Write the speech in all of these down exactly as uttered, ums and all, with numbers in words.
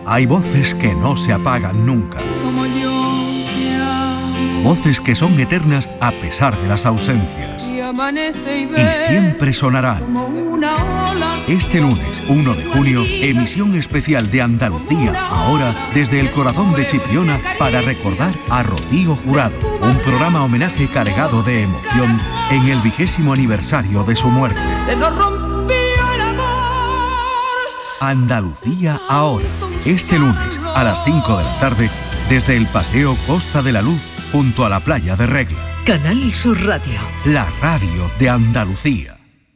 hay voces que no se apagan nunca. Como lluvia. Voces que son eternas a pesar de las ausencias. Y amanece y ve. Y siempre sonarán. Como una ola. Este lunes, uno de junio, emisión especial de Andalucía, ahora desde el corazón de Chipiona, para recordar a Rocío Jurado. Un programa homenaje cargado de emoción en el vigésimo aniversario de su muerte. Se nos rompió el amor. Andalucía ahora, este lunes a las cinco de la tarde, desde el Paseo Costa de la Luz, junto a la playa de Regla. Canal Sur Radio. La radio de Andalucía.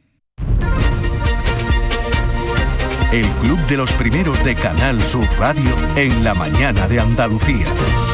El Club de los Primeros de Canal Sur Radio en la mañana de Andalucía.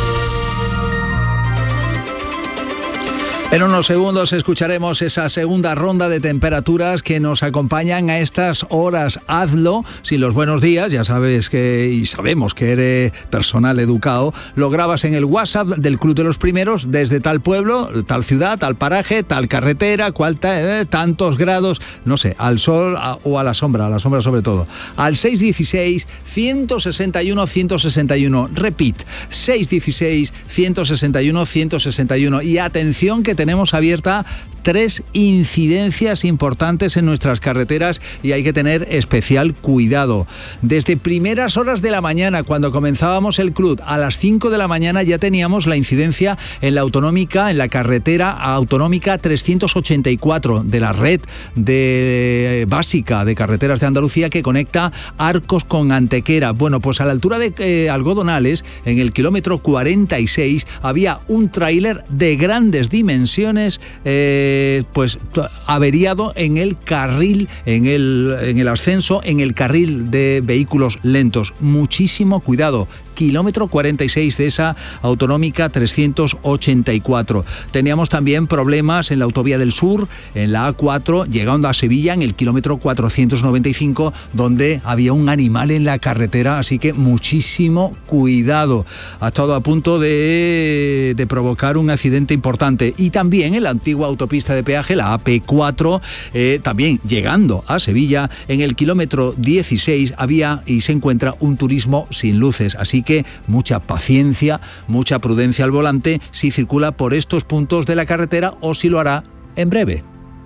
En unos segundos escucharemos esa segunda ronda de temperaturas que nos acompañan a estas horas. Hazlo sin los buenos días, ya sabes que, y sabemos que eres personal educado, lo grabas en el WhatsApp del Club de los Primeros desde tal pueblo, tal ciudad, tal paraje, tal carretera, cual eh, tantos grados, no sé, al sol a, o a la sombra, a la sombra sobre todo. Al seis uno seis, uno seis uno, uno seis uno, repite, seis uno seis, uno seis uno, uno seis uno, y atención que tenemos abierta tres incidencias importantes en nuestras carreteras y hay que tener especial cuidado. Desde primeras horas de la mañana, cuando comenzábamos el club, a las cinco de la mañana ya teníamos la incidencia en la autonómica, en la carretera autonómica trescientos ochenta y cuatro de la red de básica de carreteras de Andalucía que conecta Arcos con Antequera. Bueno, pues a la altura de eh, Algodonales, en el kilómetro cuarenta y seis, había un tráiler de grandes dimensiones eh, pues averiado en el carril, en el, en el ascenso, en el carril de vehículos lentos. Muchísimo cuidado. Kilómetro cuarenta y seis de esa autonómica trescientos ochenta y cuatro. Teníamos también problemas en la autovía del sur, en la A cuatro, llegando a Sevilla, en el kilómetro cuatrocientos noventa y cinco, donde había un animal en la carretera, así que muchísimo cuidado. Ha estado a punto de, de provocar un accidente importante. Y también en la antigua autopista de peaje, la A P cuatro, eh, también llegando a Sevilla, en el kilómetro dieciséis había y se encuentra un turismo sin luces, así que mucha paciencia, mucha prudencia al volante si circula por estos puntos de la carretera o si lo hará en breve.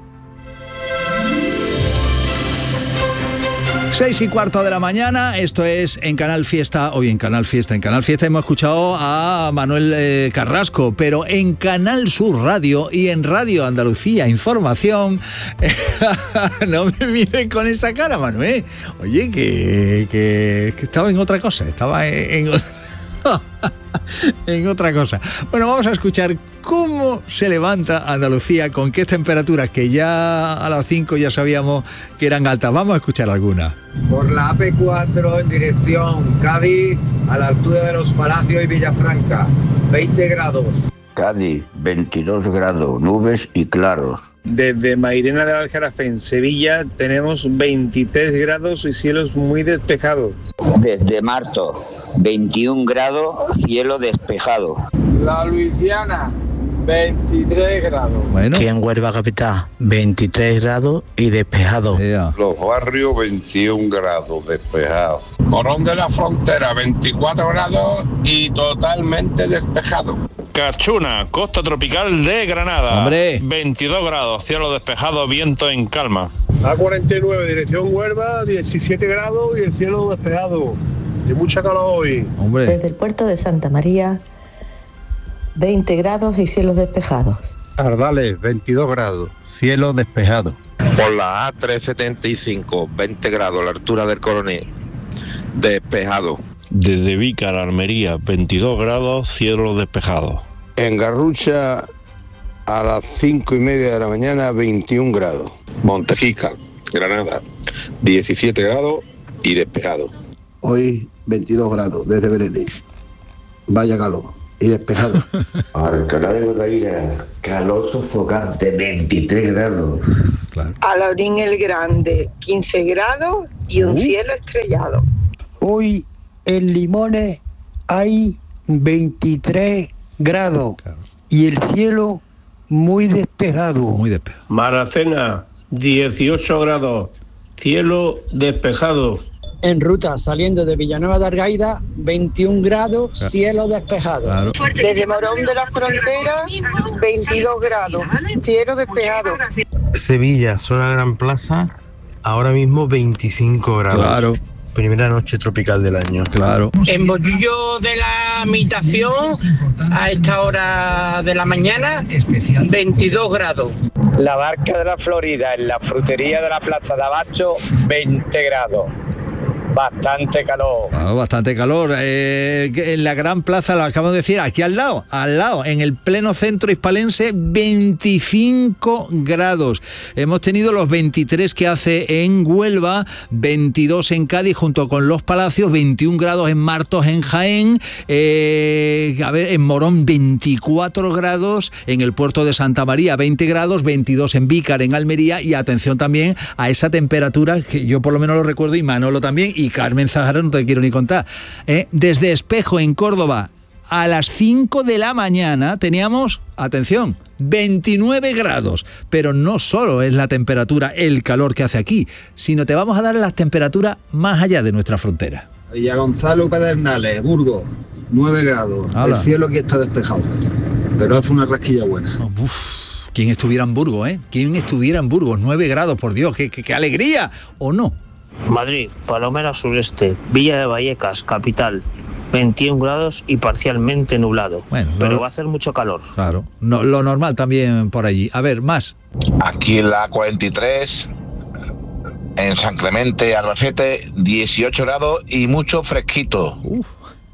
Seis y cuarto de la mañana, esto es en Canal Fiesta, hoy en Canal Fiesta, en Canal Fiesta hemos escuchado a Manuel eh, Carrasco, pero en Canal Sur Radio y en Radio Andalucía Información, no me miren con esa cara, Manuel, oye, que, que, que estaba en otra cosa, estaba en, en, en otra cosa. Bueno, vamos a escuchar cómo se levanta Andalucía, con qué temperaturas, que ya a las cinco ya sabíamos que eran altas. Vamos a escuchar algunas. Por la A P cuatro en dirección Cádiz, a la altura de los Palacios y Villafranca, veinte grados. Cádiz, veintidós grados, nubes y claros. Desde Mairena del Aljarafe en Sevilla tenemos veintitrés grados y cielos muy despejados. Desde Marto, veintiún grados, cielo despejado. La Luisiana, veintitrés grados. Bueno. Aquí en Huelva capital, veintitrés grados y despejado. Yeah. Los Barrios, veintiún grados, despejado. Morón de la Frontera, veinticuatro grados y totalmente despejado. Carchuna, costa tropical de Granada. Hombre. veintidós grados, cielo despejado, viento en calma. A cuarenta y nueve, dirección Huelva, diecisiete grados y el cielo despejado. Y mucha calor hoy. Hombre. Desde el puerto de Santa María, veinte grados y cielos despejados. Ardales, veintidós grados, cielo despejado. Por la A trescientos setenta y cinco, veinte grados, a la altura del Coronel, despejado. Desde Vícar, Almería, veintidós grados, cielo despejado. En Garrucha, a las cinco y media de la mañana, veintiún grados. Montejica, Granada, diecisiete grados y despejado. Hoy veintidós grados, desde Belén. Vaya calor. Y despejado. Alcalá de Guadaira, calor sofocante, veintitrés grados. Claro. Alaurín el Grande, quince grados y un uh. cielo estrellado. Hoy en Limones hay veintitrés grados claro. y el cielo muy despejado. Muy despejado. Maracena, dieciocho grados, cielo despejado. en ruta saliendo de Villanueva de Argaida, veintiún grados, cielo despejado. Claro. Desde Morón de la Frontera, veintidós grados, cielo despejado. Sevilla, zona Gran Plaza, ahora mismo veinticinco grados. Claro. Primera noche tropical del año. Claro. En Bollullo de la Mitación, a esta hora de la mañana, veintidós grados. La Barca de la Florida, en la frutería de la Plaza de Abacho, veinte grados. Bastante calor. Ah, bastante calor. Eh, en la Gran Plaza, lo acabamos de decir, aquí al lado, al lado, en el pleno centro hispalense, veinticinco grados. Hemos tenido los veintitrés que hace en Huelva, veintidós en Cádiz junto con Los Palacios, veintiún grados en Martos, en Jaén, eh, a ver, en Morón veinticuatro grados, en el puerto de Santa María veinte grados, veintidós en Vícar, en Almería, y atención también a esa temperatura que yo por lo menos lo recuerdo y Manolo también, y Carmen Zahara no te quiero ni contar. ¿eh? Desde Espejo, en Córdoba, a las cinco de la mañana teníamos, atención, veintinueve grados. Pero no solo es la temperatura, el calor que hace aquí, sino te vamos a dar las temperaturas más allá de nuestra frontera. Y a Gonzalo Pedernales, Burgos, nueve grados. Hola. El cielo aquí está despejado, pero hace una rasquilla buena. Uf, ¿quién estuviera en Burgos, eh? ¿Quién estuviera en Burgos? nueve grados, por Dios, qué, qué, qué alegría, ¿o no? Madrid, Palomera Sureste, Villa de Vallecas, capital, veintiún grados y parcialmente nublado. Bueno, pero lo... va a hacer mucho calor. Claro, no, lo normal también por allí. A ver, más. Aquí en la A cuarenta y tres, en San Clemente, Albacete, dieciocho grados y mucho fresquito. Uf.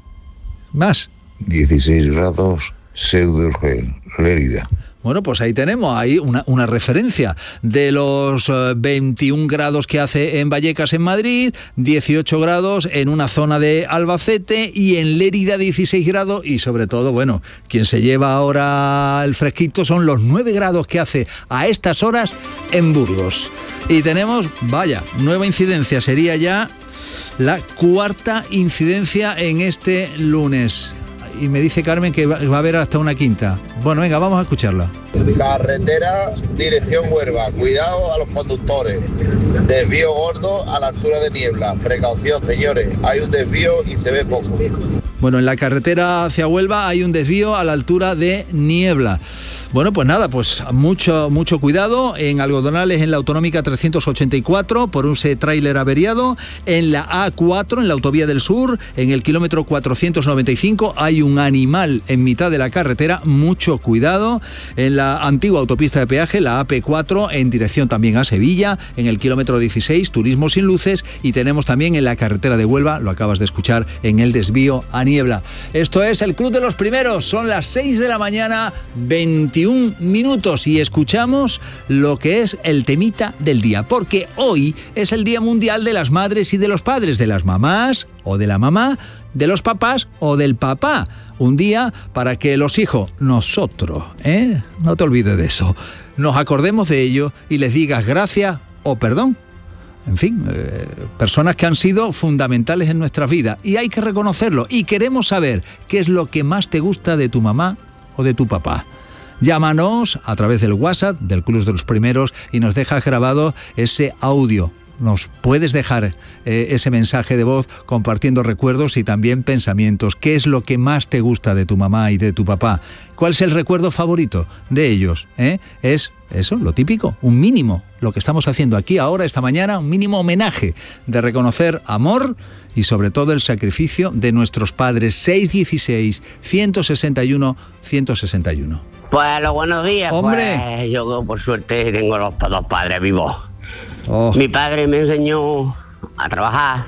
Más. dieciséis grados, Pseudo-Urgel, Lérida. Bueno, pues ahí tenemos ahí una, una referencia de los eh, veintiún grados que hace en Vallecas, en Madrid, dieciocho grados en una zona de Albacete y en Lérida dieciséis grados y sobre todo, bueno, quien se lleva ahora el fresquito son los nueve grados que hace a estas horas en Burgos. Y tenemos, vaya, nueva incidencia, sería ya la cuarta incidencia en este lunes. Y me dice Carmen que va a haber hasta una quinta. Bueno, venga, vamos a escucharla. Carretera, dirección Huelva. Cuidado a los conductores. Desvío gordo a la altura de Niebla. Precaución, señores. Hay un desvío y se ve poco. Bueno, en la carretera hacia Huelva hay un desvío a la altura de Niebla. Bueno, pues nada, pues mucho mucho cuidado. En Algodonales, en la autonómica trescientos ochenta y cuatro, por un tráiler averiado. En la A cuatro, en la autovía del sur, en el kilómetro cuatrocientos noventa y cinco, hay un animal en mitad de la carretera. Mucho cuidado. En la antigua autopista de peaje, la A P cuatro, en dirección también a Sevilla, en el kilómetro dieciséis, turismo sin luces. Y tenemos también en la carretera de Huelva, lo acabas de escuchar, en el desvío a Niebla. Esto es el Club de los Primeros. Son las seis de la mañana, veintiún minutos, y escuchamos lo que es el temita del día, porque hoy es el Día Mundial de las Madres y de los Padres, de las mamás o de la mamá, de los papás o del papá. Un día para que los hijos, nosotros, ¿eh? no te olvides de eso, nos acordemos de ello y les digas gracias o perdón. En fin, eh, personas que han sido fundamentales en nuestras vidas y hay que reconocerlo. Y queremos saber qué es lo que más te gusta de tu mamá o de tu papá. Llámanos a través del WhatsApp del Club de los Primeros y nos dejas grabado ese audio. Nos puedes dejar eh, ese mensaje de voz compartiendo recuerdos y también pensamientos. ¿Qué es lo que más te gusta de tu mamá y de tu papá? ¿Cuál es el recuerdo favorito de ellos? ¿Eh? Es eso, lo típico, un mínimo. Lo que estamos haciendo aquí ahora, esta mañana, un mínimo homenaje de reconocer amor y sobre todo el sacrificio de nuestros padres. seis uno seis, uno seis uno, uno seis uno. Pues los buenos días. ¡Hombre! Pues yo por suerte tengo los dos padres vivos. Oh. Mi padre me enseñó a trabajar,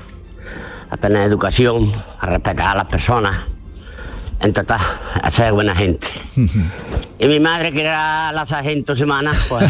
a tener educación, a respetar a las personas, en total, a ser buena gente. Y mi madre, que era la sargento semana, pues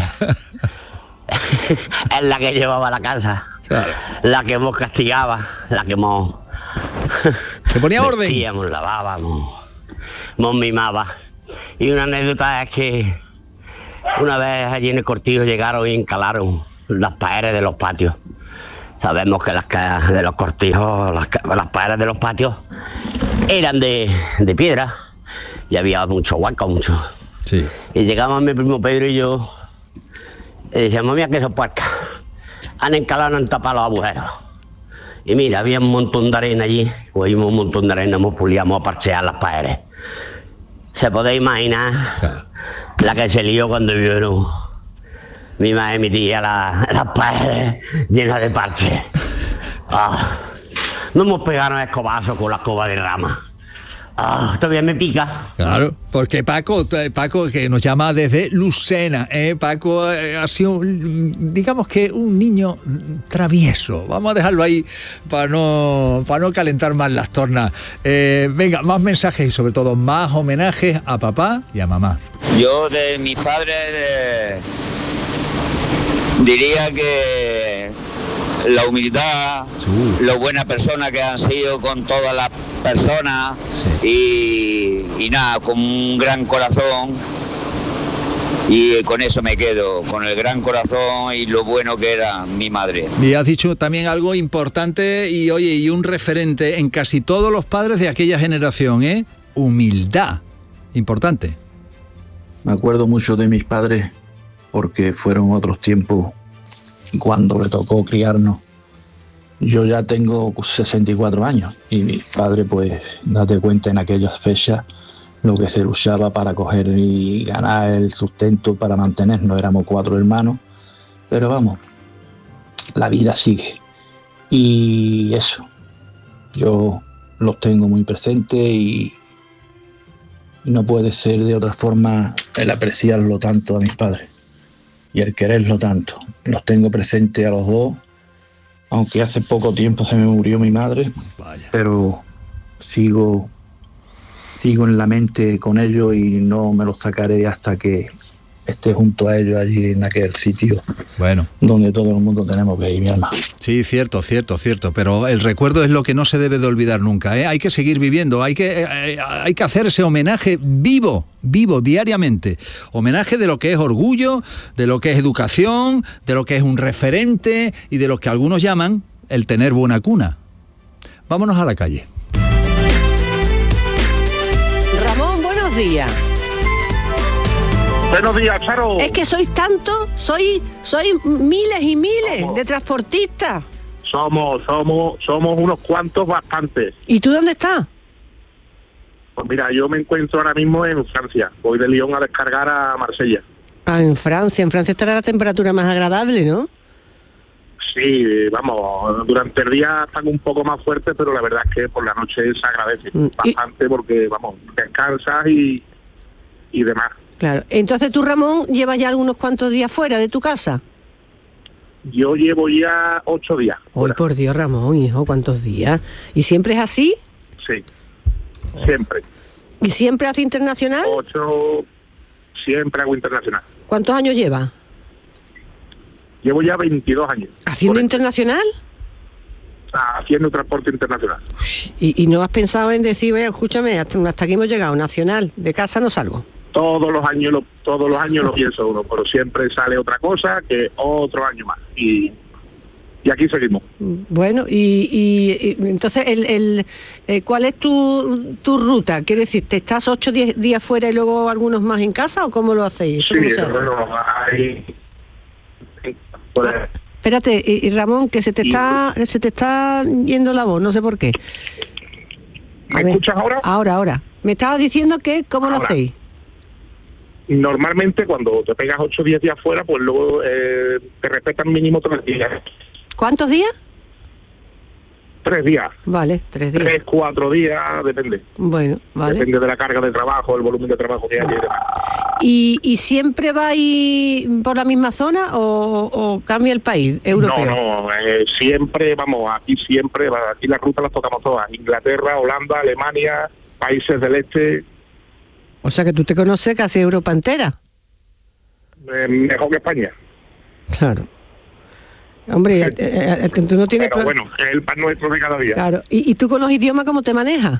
es la que llevaba la casa, claro. La que nos castigaba, la que nos que ponía orden, vestíamos, lavábamos, nos mimaba. Y una anécdota es que una vez allí en el cortijo llegaron y encalaron las paredes de los patios. Sabemos que las de los cortijos, las, las paredes de los patios eran de, de piedra y había mucho hueco, mucho. Sí. Y llegamos mi primo Pedro y yo y decíamos, mira que esos puercas han encalado, han tapado los agujeros. Y mira, había un montón de arena allí, cogimos un montón de arena, nos pulíamos a parchear las paredes. Se podéis imaginar claro. la que se lió cuando vieron mi madre y mi tía la, las paredes llenas de parches. Ah, no nos pegaron escobazos con la escoba de rama. Ah, todavía me pica. Claro, porque Paco, Paco que nos llama desde Lucena, ¿eh? Paco eh, ha sido, digamos que un niño travieso. Vamos a dejarlo ahí para no, para no calentar más las tornas. Eh, venga, más mensajes y sobre todo más homenajes a papá y a mamá. Yo de mis padres eh, diría que la humildad, uh. lo buena persona que han sido con todas las personas sí. y, y nada, con un gran corazón, y con eso me quedo, con el gran corazón y lo bueno que era mi madre. Y has dicho también algo importante y oye, y un referente en casi todos los padres de aquella generación, ¿eh? Humildad, importante. Me acuerdo mucho de mis padres porque fueron otros tiempos. Cuando le tocó criarnos, yo ya tengo sesenta y cuatro años y mi padre, pues, date cuenta en aquellas fechas lo que se luchaba para coger y ganar el sustento para mantenernos. Éramos cuatro hermanos, pero vamos, la vida sigue y eso, yo los tengo muy presentes y, y no puede ser de otra forma el apreciarlo tanto a mis padres y el quererlo tanto. Los tengo presentes a los dos, aunque hace poco tiempo se me murió mi madre. Vaya. Pero sigo, sigo en la mente con ellos y no me los sacaré hasta que esté junto a ellos allí en aquel sitio. Bueno. Donde todo el mundo tenemos que ir, mi alma. Sí, cierto, cierto, cierto. Pero el recuerdo es lo que no se debe de olvidar nunca, ¿eh? Hay que seguir viviendo, hay que, eh, hay que hacer ese homenaje vivo, vivo, diariamente. Homenaje de lo que es orgullo, de lo que es educación, de lo que es un referente y de lo que algunos llaman el tener buena cuna. Vámonos a la calle. Ramón, buenos días. Buenos días, Charo. Es que sois tantos, sois, sois miles y miles somos, de transportistas. Somos, somos, somos unos cuantos bastantes. ¿Y tú dónde estás? Pues mira, yo me encuentro ahora mismo en Francia. Voy de Lyon a descargar a Marsella. Ah, en Francia. En Francia estará la temperatura más agradable, ¿no? Sí, vamos, durante el día están un poco más fuertes, pero la verdad es que por la noche se agradece mm, bastante y... porque, vamos, descansas y, y demás. Claro. Entonces tú, Ramón, llevas ya algunos cuantos días fuera de tu casa. Yo llevo ya ocho días. Hoy por Dios, Ramón, hijo, ¿cuántos días? ¿Y siempre es así? Sí, siempre. ¿Y siempre hace internacional? Ocho, siempre hago internacional. ¿Cuántos años lleva? Llevo ya veintidós años. ¿Haciendo internacional? Haciendo transporte internacional. ¿Y, y no has pensado en decir, vea, escúchame, hasta, hasta aquí hemos llegado, nacional, de casa no salgo? Todos los años lo, todos los años lo piensa uno, pero siempre sale otra cosa que otro año más. Y, y aquí seguimos. Bueno, y, y, y entonces, el, el, eh, ¿cuál es tu, tu ruta? Quiero decir, ¿te estás ocho, diez días fuera y luego algunos más en casa o cómo lo hacéis? Sí, bueno, hay... Pues, ah, espérate, y, y Ramón, que se te y, está se te está yendo la voz, no sé por qué. ¿Me escuchas ahora? Ahora, ahora. Me estabas diciendo que, ¿cómo ahora. lo hacéis? Normalmente cuando te pegas ocho o diez días fuera, pues luego eh, te respetan mínimo tres días. ¿Cuántos días? Tres días. Vale, tres días. Tres, cuatro días, depende. Bueno, vale. Depende de la carga de trabajo, el volumen de trabajo que hay y demás. ¿Y, y siempre vais por la misma zona o, o cambia el país europeo? No, no, eh, siempre, vamos, aquí siempre, aquí las rutas las tocamos todas. Inglaterra, Holanda, Alemania, países del este. O sea que tú te conoces casi Europa entera. Eh, mejor que España. Claro. Hombre, eh, eh, tú no tienes... Pero bueno, es el pan nuestro de cada día. Claro. ¿Y, ¿Y tú con los idiomas cómo te manejas?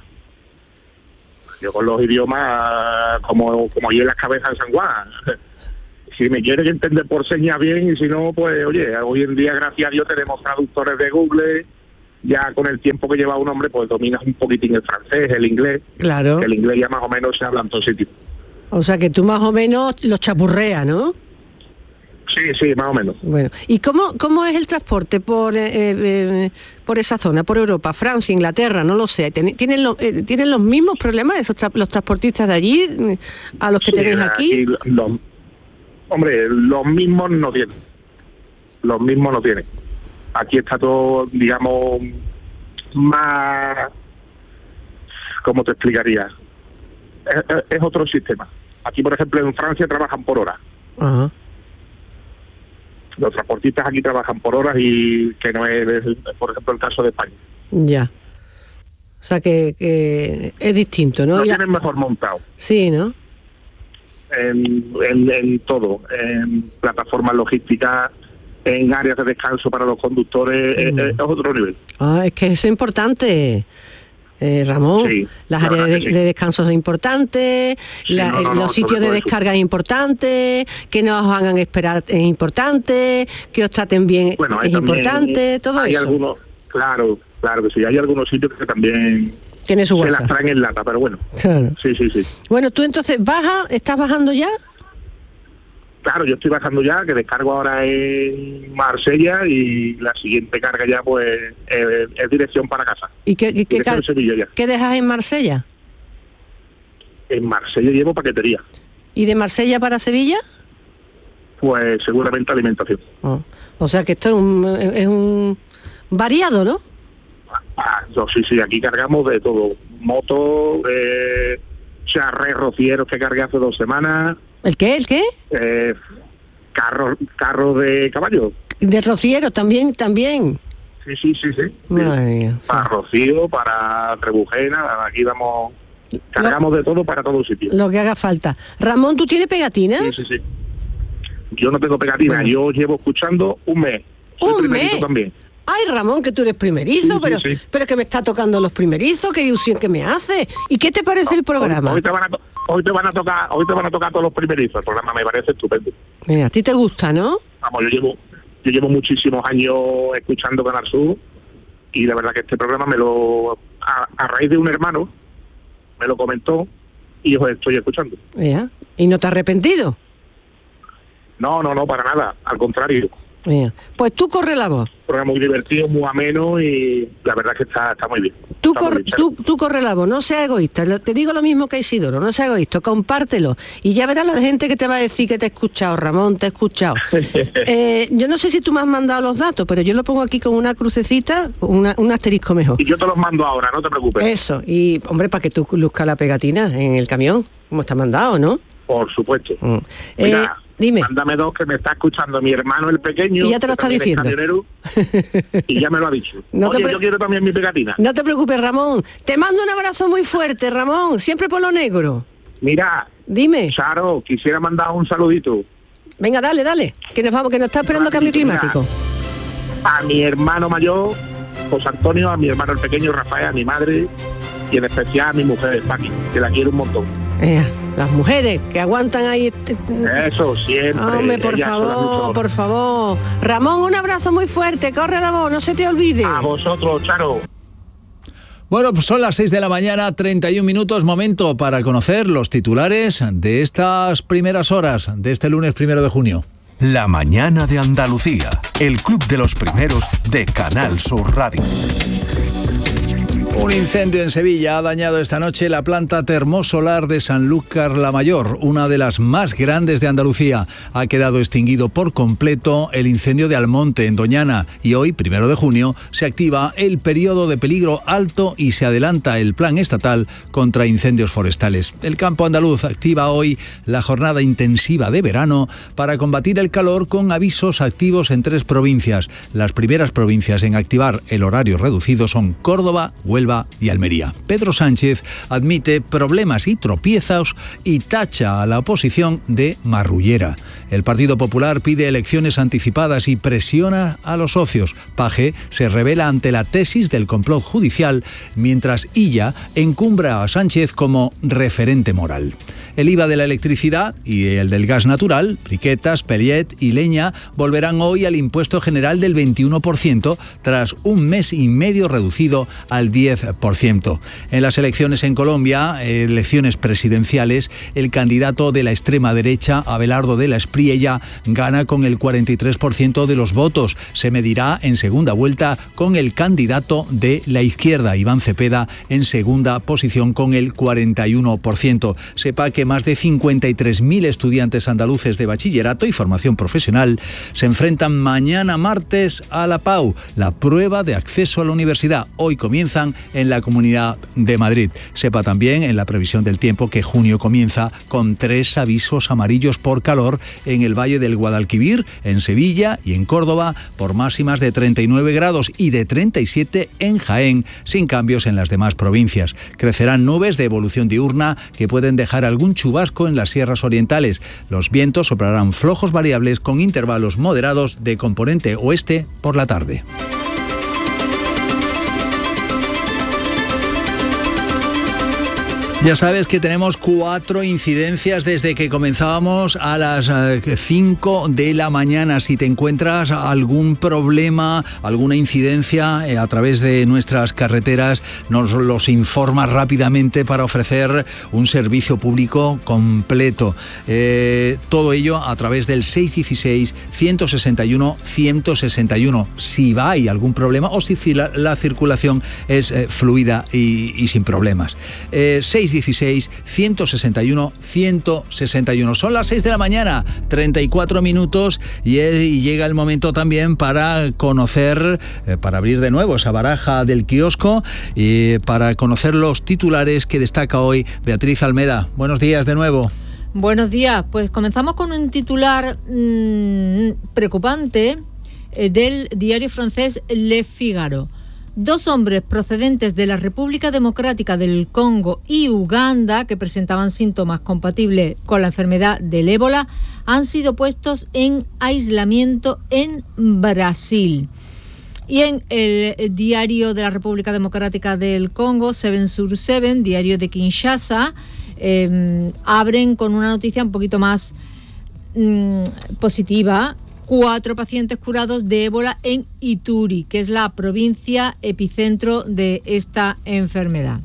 Yo con los idiomas como, como yo en las cabezas de San Juan. Si me quieres entender por señas bien, y si no, pues oye, hoy en día, gracias a Dios, tenemos traductores de Google. Ya con el tiempo que lleva un hombre, pues dominas un poquitín el francés, el inglés. Claro. El inglés ya más o menos se habla en todos sitios. O sea que tú más o menos los chapurreas, ¿no? Sí, sí, más o menos. Bueno, ¿y cómo, cómo es el transporte por eh, eh, por esa zona, por Europa, Francia, Inglaterra, no lo sé? ¿Tienen, lo, eh, ¿tienen los mismos problemas esos tra- los transportistas de allí a los que Sí, tenéis aquí? aquí los, hombre, los mismos no tienen. Los mismos no tienen. Aquí está todo, digamos, más... ¿Cómo te explicaría? Es, es- es otro sistema. Aquí, por ejemplo, en Francia trabajan por hora. Ajá. Los transportistas aquí trabajan por horas y que no es, es, por ejemplo, el caso de España. Ya. O sea que, que es distinto, ¿no? Lo Y la- tienen mejor montado. Sí, ¿no? En, en, en todo, en plataformas logísticas, en áreas de descanso para los conductores, es, es otro nivel. Ah, es que eso es importante. Eh, Ramón, Sí, las la áreas de, verdad que sí. de descanso son importantes, la- no, no, los no, sitios sobre de todo eso. descarga es importante, que no os hagan esperar es importante, que os traten bien Bueno, hay es también- importante, todo hay eso. algunos, claro, claro que sí, hay algunos sitios que también Tiene su se WhatsApp. las traen en lata, pero bueno. Claro. Sí, sí, sí. Bueno, tú entonces baja, ¿estás bajando ya? Claro, yo estoy bajando ya, que descargo ahora en Marsella y la siguiente carga ya pues es, es dirección para casa. ¿Y qué, qué, qué, Dirección car- Sevilla ya. qué dejas en Marsella? En Marsella llevo paquetería, ¿Y de Marsella para Sevilla? pues seguramente alimentación. Oh. O sea que esto es un, es un variado, ¿no? Ah, no, sí, sí, aquí cargamos de todo. Motos, eh, charres rocieros que cargué hace dos semanas, ¿El qué? ¿El qué? eh, carros carros de caballo. De rociero también, también. Sí, sí, sí, sí. Madre mía. Para Rocío, para Trebujena, aquí damos, cargamos de todo para todos sitios. Lo que haga falta. Ramón, ¿tú tienes pegatina? Sí, sí, sí. Yo no tengo pegatina, Bueno. yo llevo escuchando un mes. Soy ¿Un primerito mes? también. Ay, Ramón, que tú eres primerizo, Sí, sí, pero, sí. pero que me está tocando los primerizos, qué ilusión que me hace. ¿Y qué te parece el programa? Hoy, hoy te van a to- hoy te van a tocar, hoy te van a tocar todos los primerizos. El programa me parece estupendo. Mira, a ti te gusta, ¿no? Vamos, yo llevo, yo llevo muchísimos años escuchando Canal Sur y la verdad que este programa me lo, a, a raíz de un hermano, me lo comentó y os estoy escuchando. Mira, ¿y no te has arrepentido? No, no, no, para nada, al contrario. Mira, pues tú corre la voz. Un programa muy divertido, muy ameno y la verdad que está, está muy bien. Tú, Está muy cor- bien, Charo. tú, tú corre la voz, no seas egoísta. Lo- Te digo lo mismo que a Isidoro, no seas egoísta, compártelo. Y ya verás la gente que te va a decir que te he escuchado, Ramón, te he escuchado. Eh, yo no sé si tú me has mandado los datos, pero yo lo pongo aquí con una crucecita, una- un asterisco mejor. Y yo te los mando ahora, no te preocupes. Eso, y hombre, para que tú luzcas la pegatina en el camión, como está mandado, ¿no? Por supuesto. Mm. Mira, Eh, dime. mándame dos que me está escuchando mi hermano el pequeño. Y ya te lo que está también es diciendo. camionero, y ya me lo ha dicho. No te Oye, pre- yo quiero también mi pegatina. No te preocupes, Ramón. Te mando un abrazo muy fuerte, Ramón, siempre por lo negro. Mira, Dime. Charo, quisiera mandar un saludito Venga, dale, dale, que nos vamos, que nos está esperando cambio Rapidito, mira. climático. a mi hermano mayor, José Antonio, a mi hermano el pequeño, Rafael, a mi madre y en especial a mi mujer, Paqui, que la quiero un montón. Eh, las mujeres que aguantan ahí. este- Eso, siempre. Hombre, por ellas son las favor, luchadoras. por favor. Ramón, un abrazo muy fuerte, corre la voz, no se te olvide. A vosotros, Charo. Bueno, pues son las seis de la mañana, treinta y un minutos, momento para conocer los titulares de estas primeras horas de este lunes primero de junio. La mañana de Andalucía, el club de los primeros de Canal Sur Radio. Un incendio en Sevilla ha dañado esta noche la planta termosolar de Sanlúcar la Mayor, una de las más grandes de Andalucía. Ha quedado extinguido por completo el incendio de Almonte, en Doñana, y hoy, primero de junio, se activa el periodo de peligro alto y se adelanta el plan estatal contra incendios forestales. El campo andaluz activa hoy la jornada intensiva de verano para combatir el calor con avisos activos en tres provincias. Las primeras provincias en activar el horario reducido son Córdoba, Huelva y Almería. Pedro Sánchez admite problemas y tropiezos y tacha a la oposición de marrullera. El Partido Popular pide elecciones anticipadas y presiona a los socios. Paje se revela ante la tesis del complot judicial, mientras Illa encumbra a Sánchez como referente moral. El I V A de la electricidad y el del gas natural, briquetas, pellet y leña, volverán hoy al impuesto general del veintiuno por ciento tras un mes y medio reducido al diez por ciento. En las elecciones en Colombia, elecciones presidenciales, el candidato de la extrema derecha, Abelardo de la Espriella, gana con el cuarenta y tres por ciento de los votos. Se medirá en segunda vuelta con el candidato de la izquierda, Iván Cepeda, en segunda posición con el cuarenta y uno por ciento. Sepa que más de cincuenta y tres mil estudiantes andaluces de bachillerato y formación profesional se enfrentan mañana martes a la P A U, la prueba de acceso a la universidad. Hoy comienzan en la Comunidad de Madrid. Sepa también en la previsión del tiempo que junio comienza con tres avisos amarillos por calor en el Valle del Guadalquivir, en Sevilla y en Córdoba, por máximas de treinta y nueve grados y de treinta y siete en Jaén, sin cambios en las demás provincias. Crecerán nubes de evolución diurna que pueden dejar algún chubasco en las sierras orientales. Los vientos soplarán flojos variables con intervalos moderados de componente oeste por la tarde. Ya sabes que tenemos cuatro incidencias desde que comenzábamos a las cinco de la mañana. Si te encuentras algún problema, alguna incidencia eh, a través de nuestras carreteras, nos los informas rápidamente para ofrecer un servicio público completo. Eh, todo ello a través del seis uno seis, uno seis uno, uno seis uno. Si va hay algún problema o si la, la circulación es eh, fluida y, y sin problemas. Eh, seis dieciséis, ciento sesenta y uno, ciento sesenta y uno. Son las seis de la mañana, treinta y cuatro minutos, y, y llega el momento también para conocer, eh, para abrir de nuevo esa baraja del kiosco y para conocer los titulares que destaca hoy Beatriz Almeda. Buenos días de nuevo. Buenos días, pues comenzamos con un titular mmm, preocupante eh, del diario francés Le Figaro. Dos hombres procedentes de la República Democrática del Congo y Uganda, que presentaban síntomas compatibles con la enfermedad del ébola, han sido puestos en aislamiento en Brasil. Y en el diario de la República Democrática del Congo, Seven sur Seven, diario de Kinshasa, eh, abren con una noticia un poquito más mmm, positiva. Cuatro pacientes curados de ébola en Ituri, que es la provincia epicentro de esta enfermedad.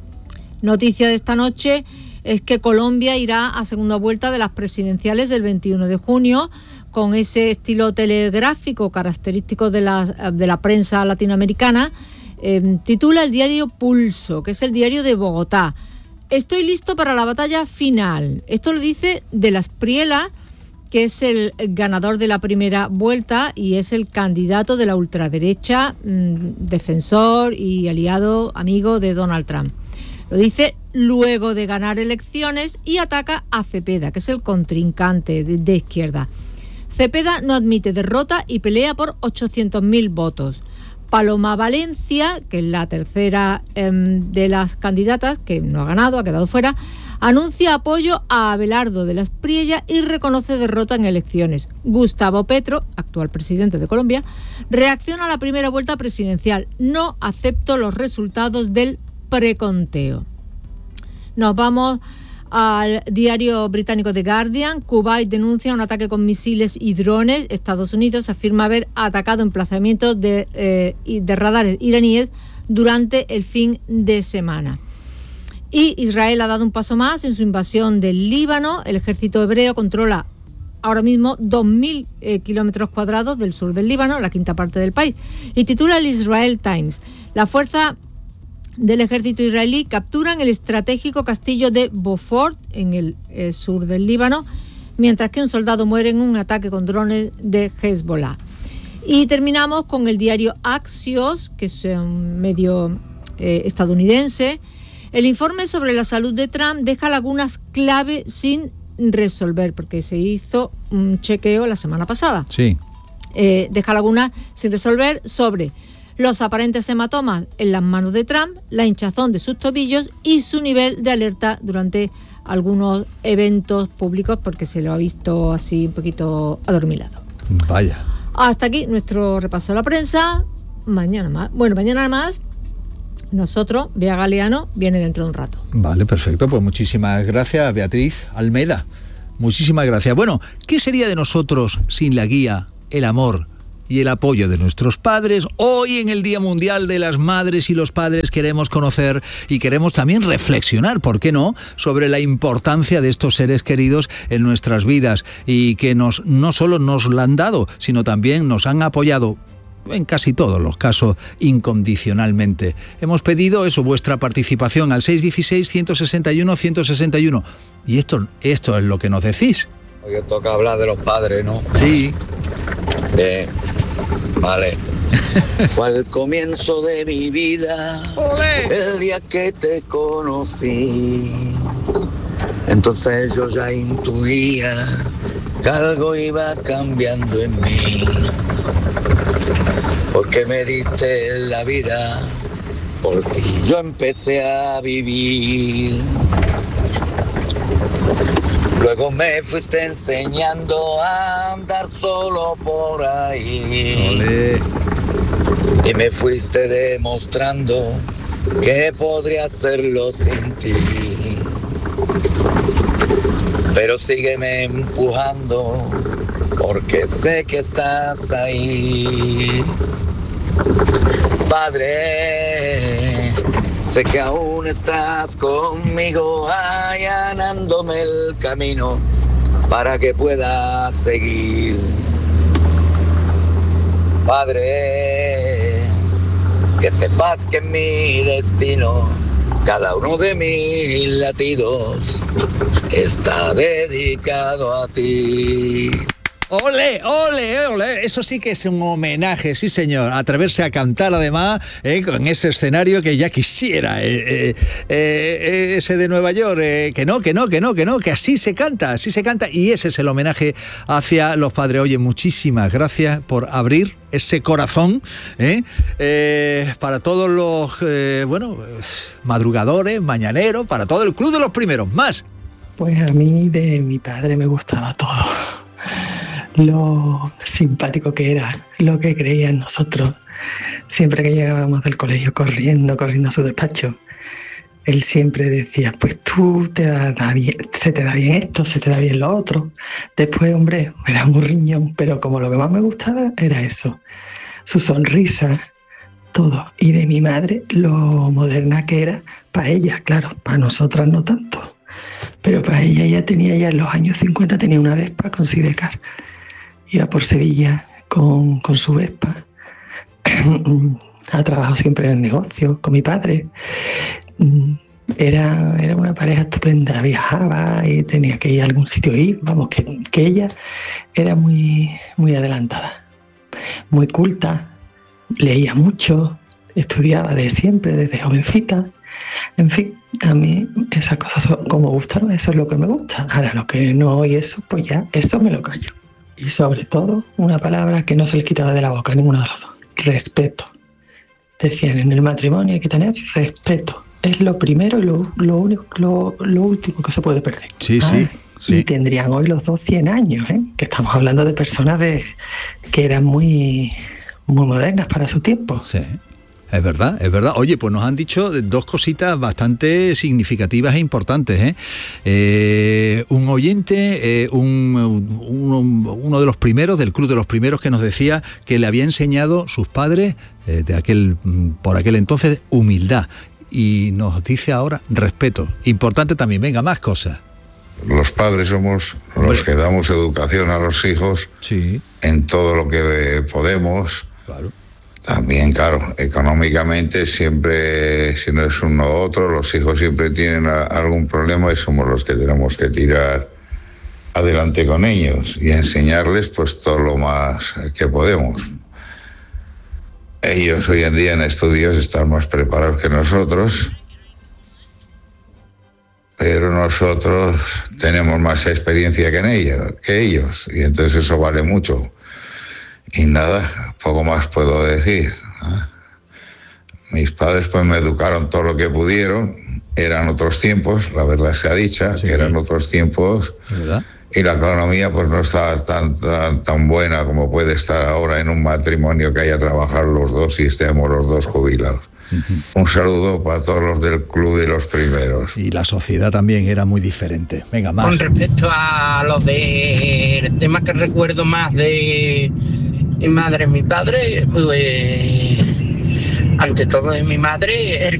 Noticia de esta noche es que Colombia irá a segunda vuelta de las presidenciales del veintiuno de junio, con ese estilo telegráfico característico de la, de la prensa latinoamericana. Eh, titula el diario Pulso, que es el diario de Bogotá. Estoy listo para la batalla final. Esto lo dice de la Espriella, que es el ganador de la primera vuelta y es el candidato de la ultraderecha, mmm, defensor y aliado, amigo de Donald Trump. Lo dice luego de ganar elecciones y ataca a Cepeda, que es el contrincante de, de izquierda. Cepeda no admite derrota y pelea por ochocientos mil votos. Paloma Valencia, que es la tercera eh, de las candidatas, que no ha ganado, ha quedado fuera, anuncia apoyo a Abelardo de la Espriella y reconoce derrota en elecciones. Gustavo Petro, actual presidente de Colombia, reacciona a la primera vuelta presidencial. No acepto los resultados del preconteo. Nos vamos al diario británico The Guardian. Kuwait denuncia un ataque con misiles y drones. Estados Unidos afirma haber atacado emplazamientos de, eh, de radares iraníes durante el fin de semana. Y Israel ha dado un paso más en su invasión del Líbano. El ejército hebreo controla ahora mismo dos mil eh, kilómetros cuadrados del sur del Líbano, la quinta parte del país. Y titula el Israel Times: la fuerza del ejército israelí capturan el estratégico castillo de Beaufort en el eh, sur del Líbano, mientras que un soldado muere en un ataque con drones de Hezbollah. Y terminamos con el diario Axios, que es un medio eh, estadounidense. El informe sobre la salud de Trump deja lagunas clave sin resolver, porque se hizo un chequeo la semana pasada. Sí. Eh, deja lagunas sin resolver sobre los aparentes hematomas en las manos de Trump, la hinchazón de sus tobillos y su nivel de alerta durante algunos eventos públicos, porque se lo ha visto así un poquito adormilado. Vaya. Hasta aquí nuestro repaso a la prensa. Mañana más. Bueno, mañana más Nosotros, Bea Galeano, viene dentro de un rato. Vale, perfecto. Pues muchísimas gracias, Beatriz Almeda. Muchísimas gracias. Bueno, ¿qué sería de nosotros sin la guía, el amor y el apoyo de nuestros padres? Hoy, en el Día Mundial de las Madres y los Padres, queremos conocer y queremos también reflexionar, ¿por qué no?, sobre la importancia de estos seres queridos en nuestras vidas y que nos no solo nos lo han dado, sino también nos han apoyado en casi todos los casos incondicionalmente. Hemos pedido eso, vuestra participación al seis uno seis, uno seis uno, uno seis uno. Y esto, esto es lo que nos decís. Hoy toca hablar de los padres, ¿no? Sí. Bien, vale. Fue el comienzo de mi vida. ¡Olé! El día que te conocí. Entonces yo ya intuía que algo iba cambiando en mí. Porque me diste la vida, porque yo empecé a vivir. Luego me fuiste enseñando a andar solo por ahí. Olé. Y me fuiste demostrando que podría hacerlo sin ti. Pero sígueme empujando, porque sé que estás ahí. Padre, sé que aún estás conmigo, allanándome el camino para que pueda seguir. Padre, que sepas que en mi destino, cada uno de mis latidos está dedicado a ti. ¡Ole, ole, ole! Eso sí que es un homenaje, sí señor. Atreverse a cantar además eh, con ese escenario que ya quisiera. Eh, eh, eh, ese de Nueva York, eh, que no, que no, que no, que no, que así se canta, así se canta. Y ese es el homenaje hacia los padres. Oye, muchísimas gracias por abrir ese corazón eh, eh, para todos los, eh, bueno, madrugadores, mañaneros, para todo el Club de los Primeros. Más. Pues a mí de mi padre me gustaba todo. Lo simpático que era, lo que creía en nosotros. Siempre que llegábamos del colegio corriendo, corriendo a su despacho, él siempre decía, pues tú te da bien, se te da bien esto, se te da bien lo otro. Después, hombre, era un riñón, pero como lo que más me gustaba era eso, su sonrisa, todo. Y de mi madre, lo moderna que era, para ella, claro, para nosotras no tanto. Pero para ella, ya tenía ya en los años cincuenta, tenía una Vespa con sidecar. Iba por Sevilla con, con su Vespa. Ha trabajado siempre en el negocio con mi padre. Era, era una pareja estupenda, viajaba y tenía que ir a algún sitio y ir. Vamos, que, que ella era muy, muy adelantada, muy culta, leía mucho, estudiaba de siempre, desde jovencita. En fin, a mí esas cosas son, como gustaron, eso es lo que me gusta. Ahora lo que no y eso, pues ya, eso me lo callo. Y sobre todo, una palabra que no se les quitaba de la boca a ninguno de los dos: respeto. Decían, en el matrimonio hay que tener respeto. Es lo primero y lo, lo único, lo, lo último que se puede perder. Sí, ah, sí, sí. Y tendrían hoy los dos cien años, ¿eh? Que estamos hablando de personas de, que eran muy, muy modernas para su tiempo. Sí. Es verdad, es verdad. Oye, pues nos han dicho dos cositas bastante significativas e importantes, ¿eh? Eh, un oyente, eh, un, uno, uno de los primeros, del Club de los Primeros, que nos decía que le había enseñado sus padres, eh, de aquel, por aquel entonces, humildad. Y nos dice ahora respeto. Importante también. Venga, más cosas. Los padres somos los bueno. que damos educación a los hijos, sí, en todo lo que podemos. Claro. También, claro, económicamente siempre, si no es uno u otro, los hijos siempre tienen a, algún problema y somos los que tenemos que tirar adelante con ellos y enseñarles pues todo lo más que podemos. Ellos hoy en día en estudios están más preparados que nosotros, pero nosotros tenemos más experiencia que en ellos, que ellos, y entonces eso vale mucho. Y nada, poco más puedo decir. ¿eh? Mis padres pues me educaron todo lo que pudieron, eran otros tiempos, la verdad sea dicha, sí, eran otros tiempos, ¿verdad? Y la economía pues no estaba tan, tan, tan buena como puede estar ahora en un matrimonio que haya trabajar los dos y estemos los dos jubilados. Un saludo para todos los del Club de los Primeros. Y la sociedad también era muy diferente. Venga, más. Con respecto a los de el tema que recuerdo más de mi madre y mi padre, pues ante todo de mi madre, el